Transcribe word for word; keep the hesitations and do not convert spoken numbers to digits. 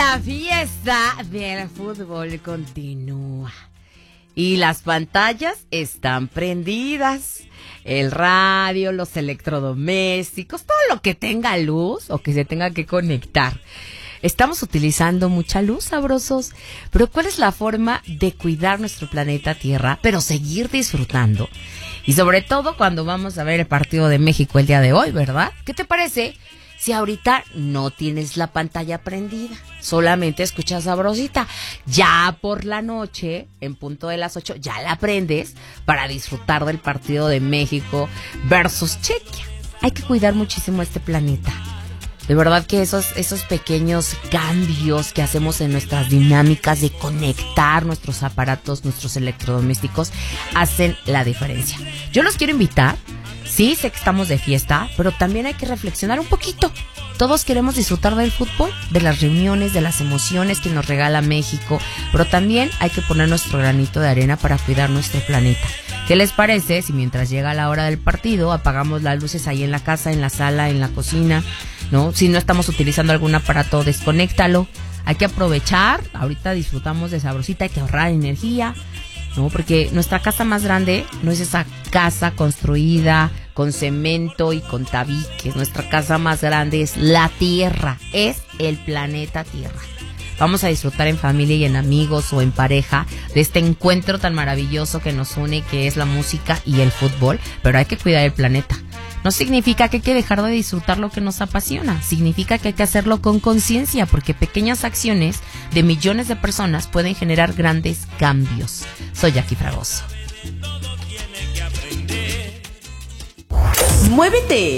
La fiesta del fútbol continúa y las pantallas están prendidas. El radio, los electrodomésticos, todo lo que tenga luz o que se tenga que conectar. Estamos utilizando mucha luz, sabrosos, pero ¿cuál es la forma de cuidar nuestro planeta Tierra, pero seguir disfrutando? Y sobre todo cuando vamos a ver el partido de México el día de hoy, ¿verdad? ¿Qué te parece si ahorita no tienes la pantalla prendida? Solamente escuchas Sabrosita. Ya por la noche, en punto de las ocho, ya la prendes para disfrutar del partido de México versus Chequia. Hay que cuidar muchísimo este planeta. De verdad que esos, esos pequeños cambios que hacemos en nuestras dinámicas de conectar nuestros aparatos, nuestros electrodomésticos, hacen la diferencia. Yo los quiero invitar. Sí, sé que estamos de fiesta, pero también hay que reflexionar un poquito. Todos queremos disfrutar del fútbol, de las reuniones, de las emociones que nos regala México, pero también hay que poner nuestro granito de arena para cuidar nuestro planeta. ¿Qué les parece si mientras llega la hora del partido apagamos las luces ahí en la casa, en la sala, en la cocina, ¿no? Si no estamos utilizando algún aparato, desconéctalo. Hay que aprovechar, ahorita disfrutamos de Sabrosita, hay que ahorrar energía, ¿no? Porque nuestra casa más grande no es esa casa construida con cemento y con tabiques. Nuestra casa más grande es la Tierra, es el planeta Tierra. Vamos a disfrutar en familia y en amigos o en pareja de este encuentro tan maravilloso que nos une, que es la música y el fútbol, pero hay que cuidar el planeta. No significa que hay que dejar de disfrutar lo que nos apasiona, significa que hay que hacerlo con conciencia, porque pequeñas acciones de millones de personas pueden generar grandes cambios. Soy Jackie Fragoso. ¡Muévete!